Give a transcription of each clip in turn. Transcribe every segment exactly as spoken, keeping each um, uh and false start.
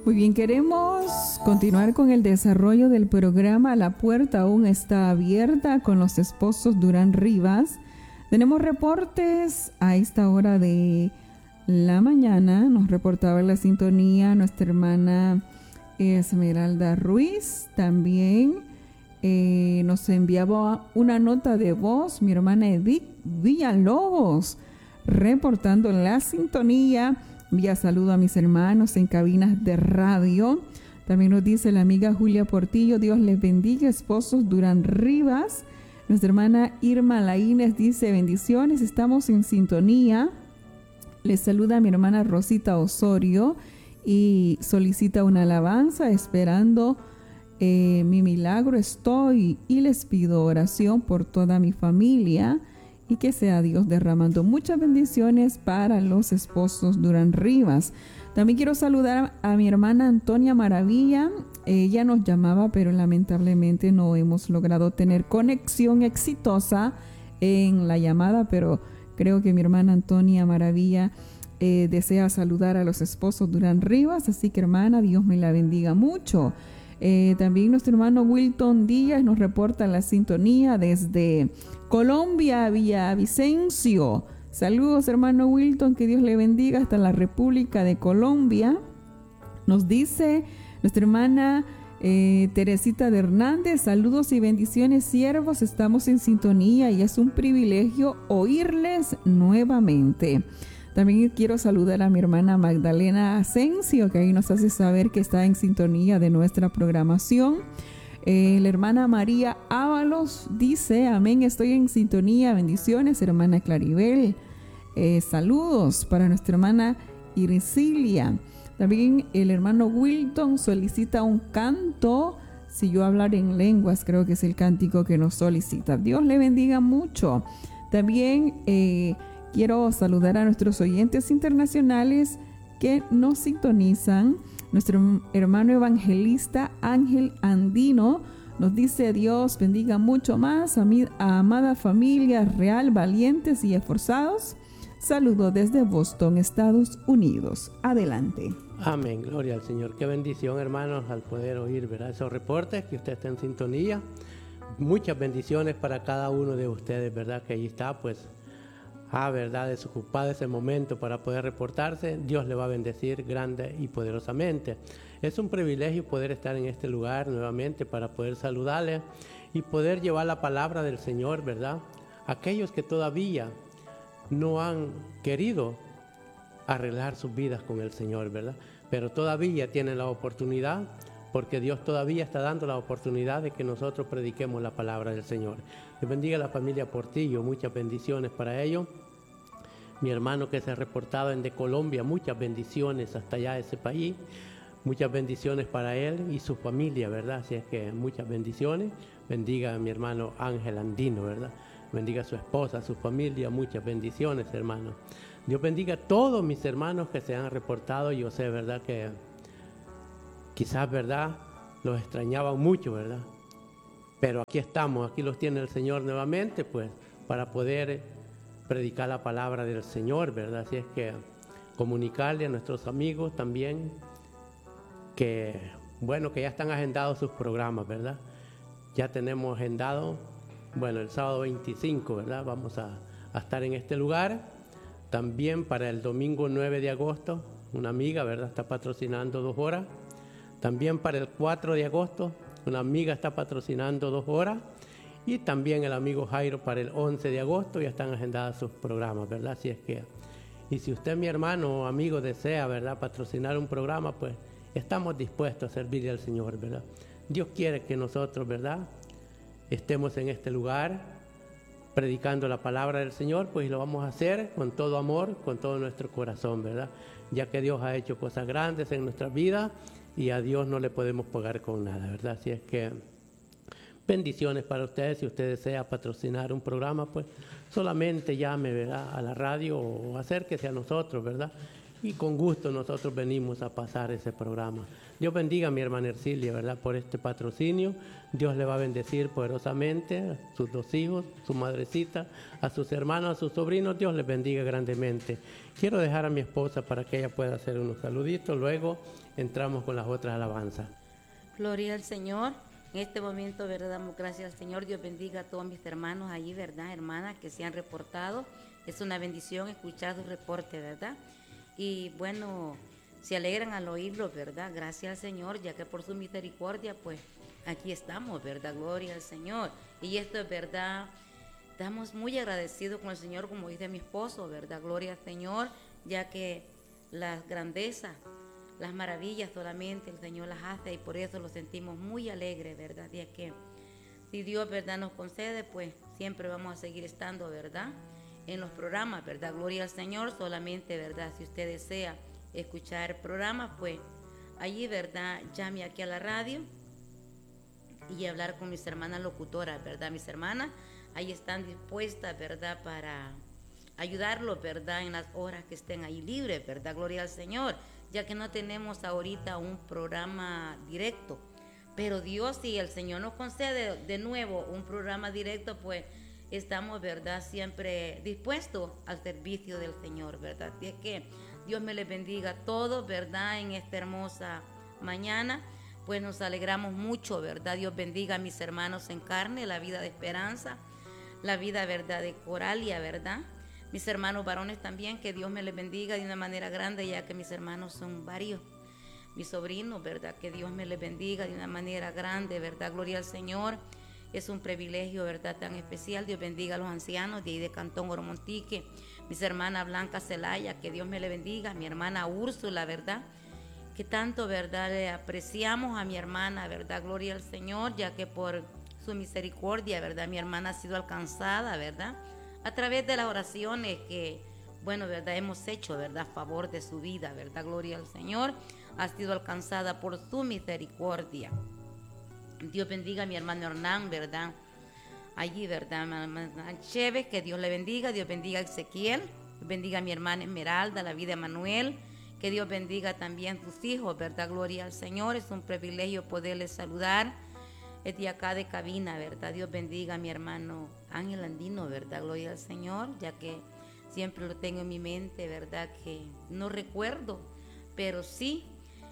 Muy bien, queremos continuar con el desarrollo del programa. La puerta aún está abierta con los esposos Durán Rivas. Tenemos reportes a esta hora de la mañana. Nos reportaba en la sintonía nuestra hermana Esmeralda Ruiz. También eh, nos enviaba una nota de voz mi hermana Edith Villalobos, reportando la sintonía. Envía saludo a mis hermanos en cabinas de radio. También nos dice la amiga Julia Portillo, Dios les bendiga, esposos Durán Rivas. Nuestra hermana Irma Laínez dice, bendiciones, estamos en sintonía. Les saluda a mi hermana Rosita Osorio y solicita una alabanza, esperando eh, mi milagro estoy, y les pido oración por toda mi familia y que sea Dios derramando muchas bendiciones para los esposos Durán Rivas. También quiero saludar a mi hermana Antonia Maravilla. Ella nos llamaba, pero lamentablemente no hemos logrado tener conexión exitosa en la llamada, pero creo que mi hermana Antonia Maravilla eh, desea saludar a los esposos Durán Rivas, así que hermana, Dios me la bendiga mucho. Eh, también nuestro hermano Wilton Díaz nos reporta la sintonía desde Colombia, Villavicencio. Saludos, hermano Wilton, que Dios le bendiga hasta la República de Colombia. Nos dice nuestra hermana eh, Teresita de Hernández, saludos y bendiciones, siervos, estamos en sintonía y es un privilegio oírles nuevamente. También quiero saludar a mi hermana Magdalena Asensio, que ahí nos hace saber que está en sintonía de nuestra programación. Eh, la hermana María Ábalos dice, amén, estoy en sintonía, bendiciones, hermana Claribel. Eh, saludos para nuestra hermana Iricilia. También el hermano Wilton solicita un canto, si yo hablar en lenguas, creo que es el cántico que nos solicita. Dios le bendiga mucho. También eh, quiero saludar a nuestros oyentes internacionales que nos sintonizan. Nuestro hermano evangelista Ángel Andino nos dice, Dios bendiga mucho más a mi amada familia real, valientes y esforzados. Saludo desde Boston, Estados Unidos. Adelante. Amén, gloria al Señor. Qué bendición, hermanos, al poder oír, ¿verdad?, esos reportes, que usted está en sintonía. Muchas bendiciones para cada uno de ustedes, ¿verdad?, que ahí está, pues, ah, verdad, desocupado ese momento para poder reportarse. Dios le va a bendecir grande y poderosamente. Es un privilegio poder estar en este lugar nuevamente para poder saludarle y poder llevar la palabra del Señor, ¿verdad?, aquellos que todavía no han querido arreglar sus vidas con el Señor, ¿verdad?, pero todavía tienen la oportunidad, porque Dios todavía está dando la oportunidad de que nosotros prediquemos la palabra del Señor. Que bendiga a la familia Portillo, muchas bendiciones para ellos. Mi hermano que se ha reportado en de Colombia, muchas bendiciones hasta allá ese país, muchas bendiciones para él y su familia, ¿verdad? Así es que muchas bendiciones. Bendiga a mi hermano Ángel Andino, ¿verdad? Bendiga a su esposa, a su familia, muchas bendiciones, hermano. Dios bendiga a todos mis hermanos que se han reportado. Yo sé, ¿verdad?, que quizás, ¿verdad?, los extrañaban mucho, ¿verdad? Pero aquí estamos, aquí los tiene el Señor nuevamente, pues, para poder predicar la palabra del Señor, ¿verdad? Así es que comunicarle a nuestros amigos también que, bueno, que ya están agendados sus programas, ¿verdad? Ya tenemos agendado, bueno, el sábado veinticinco, ¿verdad? Vamos a, a estar en este lugar. También para el domingo nueve de agosto, una amiga, ¿verdad?, está patrocinando dos horas. También para el cuatro de agosto, una amiga está patrocinando dos horas. Y también el amigo Jairo para el once de agosto, ya están agendados sus programas, ¿verdad? Así es que, y si usted, mi hermano o amigo, desea, ¿verdad?, patrocinar un programa, pues estamos dispuestos a servirle al Señor, ¿verdad? Dios quiere que nosotros, ¿verdad?, estemos en este lugar predicando la palabra del Señor, pues lo vamos a hacer con todo amor, con todo nuestro corazón, ¿verdad? Ya que Dios ha hecho cosas grandes en nuestra vida y a Dios no le podemos pagar con nada, ¿verdad? Así es que bendiciones para ustedes. Si usted desea patrocinar un programa, pues solamente llame, ¿verdad?, a la radio o acérquese a nosotros, ¿verdad? y con gusto nosotros venimos a pasar ese programa. Dios bendiga a mi hermana Ercilia, ¿verdad? Por este patrocinio. Dios le va a bendecir poderosamente a sus dos hijos, su madrecita, a sus hermanos, a sus sobrinos. Dios les bendiga grandemente. Quiero dejar a mi esposa para que ella pueda hacer unos saluditos. Luego entramos con las otras alabanzas. Gloria al Señor. En este momento, ¿verdad? Damos gracias al Señor. Dios bendiga a todos mis hermanos allí, ¿verdad? Hermanas que se han reportado. Es una bendición escuchar su reporte, ¿verdad? Y bueno, se alegran al oírlo, ¿verdad? Gracias al Señor, ya que por su misericordia, pues aquí estamos, ¿verdad? Gloria al Señor. Y esto es verdad. Estamos muy agradecidos con el Señor, como dice mi esposo, ¿verdad? Gloria al Señor, ya que las grandezas, las maravillas solamente el Señor las hace y por eso lo sentimos muy alegres, ¿verdad? Y es que si Dios, ¿verdad?, nos concede, pues siempre vamos a seguir estando, ¿verdad?, en los programas, ¿verdad? Gloria al Señor. Solamente, ¿verdad?, si usted desea escuchar programas, pues allí, ¿verdad?, llame aquí a la radio y hablar con mis hermanas locutoras, ¿verdad? Mis hermanas ahí están dispuestas, ¿verdad?, para ayudarlos, ¿verdad?, en las horas que estén ahí libres, ¿verdad? Gloria al Señor, ya que no tenemos ahorita un programa directo, pero Dios, si el Señor nos concede de nuevo un programa directo, pues estamos, ¿verdad?, siempre dispuestos al servicio del Señor, ¿verdad? Así es que Dios me les bendiga a todos, ¿verdad?, en esta hermosa mañana. Pues nos alegramos mucho, ¿verdad? Dios bendiga a mis hermanos en carne, la vida de Esperanza, la vida, ¿verdad?, de Coralia, ¿verdad? Mis hermanos varones también, que Dios me les bendiga de una manera grande, ya que mis hermanos son varios. Mis sobrinos, ¿verdad?, que Dios me les bendiga de una manera grande, ¿verdad? Gloria al Señor. Es un privilegio, ¿verdad?, tan especial. Dios bendiga a los ancianos de ahí de Cantón Oromontique. Mis hermanas Blanca Celaya, que Dios me le bendiga. Mi hermana Úrsula, ¿verdad?, que tanto, ¿verdad?, le apreciamos a mi hermana, ¿verdad? Gloria al Señor, ya que por su misericordia, ¿verdad?, mi hermana ha sido alcanzada, ¿verdad?, a través de las oraciones que, bueno, ¿verdad?, hemos hecho, ¿verdad?, a favor de su vida, ¿verdad? Gloria al Señor. Ha sido alcanzada por su misericordia. Dios bendiga a mi hermano Hernán, ¿verdad?, allí, ¿verdad?, Chévez, que Dios le bendiga. Dios bendiga a Ezequiel. Dios bendiga a mi hermana Esmeralda, la vida de Manuel. Que Dios bendiga también a tus hijos, ¿verdad? Gloria al Señor. Es un privilegio poderles saludar. Es de acá de cabina, ¿verdad? Dios bendiga a mi hermano Ángel Andino, ¿verdad? Gloria al Señor, ya que siempre lo tengo en mi mente, ¿verdad? Que no recuerdo, pero sí,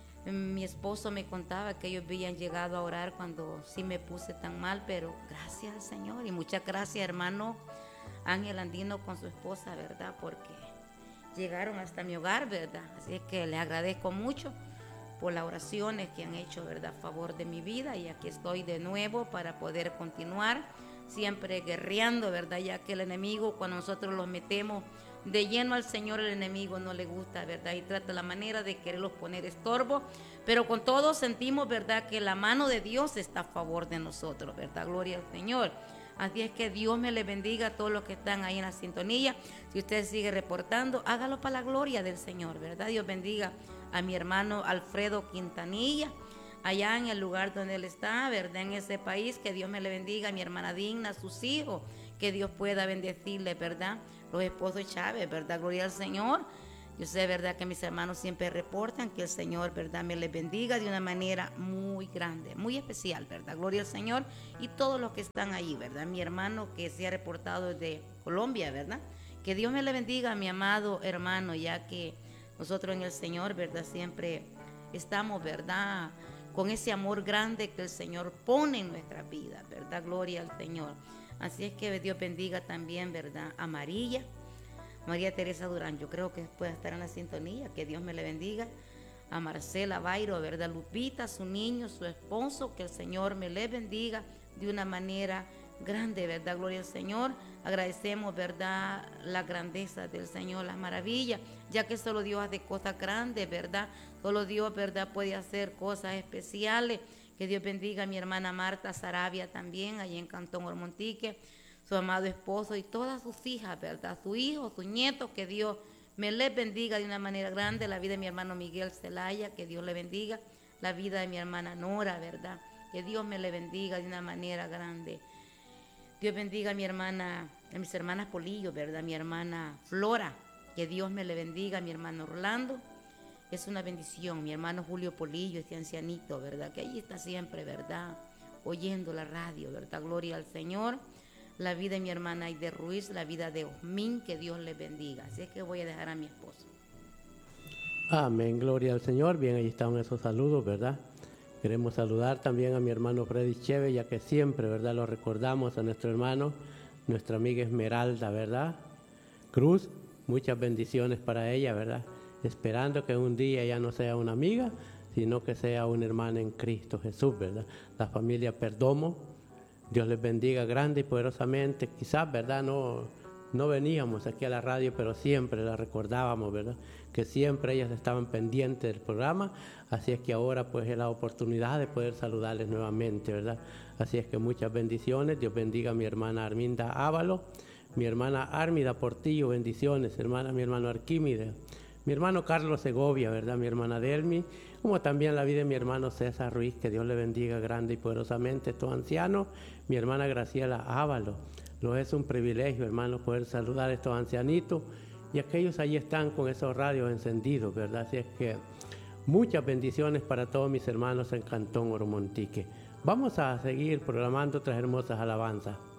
mi esposo me contaba que ellos habían llegado a orar cuando sí me puse tan mal, pero gracias al Señor y muchas gracias, hermano Ángel Andino con su esposa, ¿verdad? Porque llegaron hasta mi hogar, ¿verdad? Así es que les agradezco mucho por las oraciones que han hecho, ¿verdad?, a favor de mi vida, y aquí estoy de nuevo para poder continuar siempre guerreando, ¿verdad?, ya que el enemigo, cuando nosotros los metemos de lleno al Señor, el enemigo no le gusta, ¿verdad?, y trata la manera de quererlos poner estorbo, pero con todo sentimos, ¿verdad?, que la mano de Dios está a favor de nosotros, ¿verdad? Gloria al Señor. Así es que Dios me les bendiga a todos los que están ahí en la sintonía. Si usted sigue reportando, hágalo para la gloria del Señor, ¿verdad? Dios bendiga a mi hermano Alfredo Quintanilla, allá en el lugar donde él está, ¿verdad?, en ese país. Que Dios me le bendiga a mi hermana Digna, a sus hijos, que Dios pueda bendecirle, ¿verdad? Los esposos Chávez, ¿verdad? Gloria al Señor. Yo sé, ¿verdad?, que mis hermanos siempre reportan que el Señor, ¿verdad?, me les bendiga de una manera muy grande, muy especial, ¿verdad? Gloria al Señor. Y todos los que están ahí, ¿verdad? Mi hermano que se ha reportado desde Colombia, ¿verdad? Que Dios me le bendiga a mi amado hermano, ya que nosotros en el Señor, ¿verdad?, siempre estamos, ¿verdad?, con ese amor grande que el Señor pone en nuestra vida, ¿verdad? Gloria al Señor. Así es que Dios bendiga también, ¿verdad?, a María, María Teresa Durán. Yo creo que puede estar en la sintonía. Que Dios me le bendiga. A Marcela Bairo, ¿verdad?, Lupita, su niño, su esposo. Que el Señor me le bendiga de una manera grande, ¿verdad? Gloria al Señor. Agradecemos, ¿verdad?, la grandeza del Señor, las maravillas, ya que solo Dios hace cosas grandes, ¿verdad? Solo Dios, ¿verdad?, puede hacer cosas especiales. Que Dios bendiga a mi hermana Marta Sarabia también, allí en Cantón Oromontique, su amado esposo y todas sus hijas, ¿verdad?, su hijo, sus nietos. Que Dios me les bendiga de una manera grande. La vida de mi hermano Miguel Celaya, que Dios le bendiga. La vida de mi hermana Nora, ¿verdad?, que Dios me le bendiga de una manera grande. Dios bendiga a mi hermana, a mis hermanas Polillo, ¿verdad?, mi hermana Flora, Que Dios me le bendiga, mi hermano Orlando. Es una bendición, mi hermano Julio Polillo, este ancianito, ¿verdad? Que allí está siempre, ¿verdad? Oyendo la radio, ¿verdad? Gloria al Señor. La vida de mi hermana Aide Ruiz, la vida de Osmín, que Dios le bendiga. Así es que voy a dejar a mi esposo. Amén, gloria al Señor. Bien, ahí están esos saludos, ¿verdad? Queremos saludar también a mi hermano Freddy Cheve, ya que siempre, ¿verdad? Lo recordamos a nuestro hermano, nuestra amiga Esmeralda, ¿verdad? Cruz, muchas bendiciones para ella, ¿verdad? Esperando que un día ya no sea una amiga, sino que sea una hermana en Cristo Jesús, ¿verdad? La familia Perdomo, Dios les bendiga grande y poderosamente. Quizás, ¿verdad? No, no veníamos aquí a la radio, pero siempre la recordábamos, ¿verdad? Que siempre ellas estaban pendientes del programa, así es que ahora pues es la oportunidad de poder saludarles nuevamente, ¿verdad? Así es que muchas bendiciones, Dios bendiga a mi hermana Arminda Ávalo, mi hermana Ármida Portillo, bendiciones, hermana, mi hermano Arquímedes, mi hermano Carlos Segovia, ¿verdad? Mi hermana Delmi, como también la vida de mi hermano César Ruiz, que Dios le bendiga grande y poderosamente, estos ancianos, mi hermana Graciela Ávalo, lo es un privilegio, hermano, poder saludar a estos ancianitos, y aquellos allí están con esos radios encendidos, ¿verdad? Así es que muchas bendiciones para todos mis hermanos en Cantón Oromontique. Vamos a seguir programando otras hermosas alabanzas.